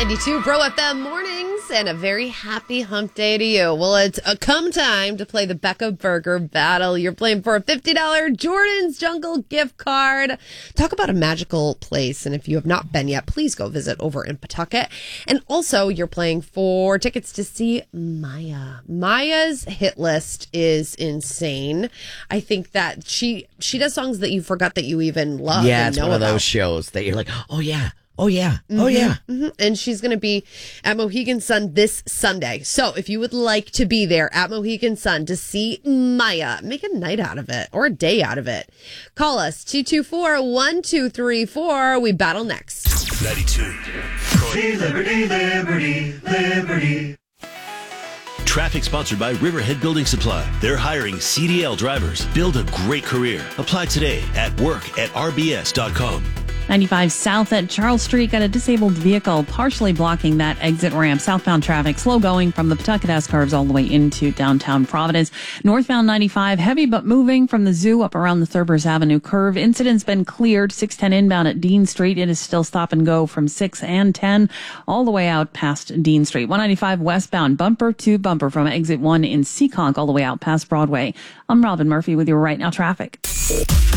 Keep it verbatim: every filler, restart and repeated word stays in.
ninety-two Pro F M mornings, and a very happy hump day to you. Well, it's a come time to play the Becca Burger Battle. You're playing for a fifty dollars Jordan's Jungle gift card. Talk about a magical place, and if you have not been yet, please go visit over in Pawtucket. And also, you're playing for tickets to see Maya. Maya's hit list is insane. I think that she she does songs that you forgot that you even love. Yeah, and it's know one of about. those shows that you're like, oh yeah. Oh, yeah. Oh, Mm-hmm, yeah. mm-hmm. And she's going to be at Mohegan Sun this Sunday. So if you would like to be there at Mohegan Sun to see Maya, make a night out of it or a day out of it. Call us two two four, one two three four. We battle next. ninety-two. Liberty, liberty, liberty. Traffic sponsored by Riverhead Building Supply. They're hiring C D L drivers. Build a great career. Apply today at work at r b s dot com. ninety-five South at Charles Street got a disabled vehicle partially blocking that exit ramp. Southbound traffic slow going from the Pawtucket S-curves all the way into downtown Providence. Northbound ninety-five heavy but moving from the zoo up around the Thurbers Avenue curve. Incident's been cleared. six ten inbound at Dean Street. It is still stop and go from six and ten all the way out past Dean Street. one ninety-five westbound bumper to bumper from exit one in Seekonk all the way out past Broadway. I'm Robin Murphy with your Right Now traffic.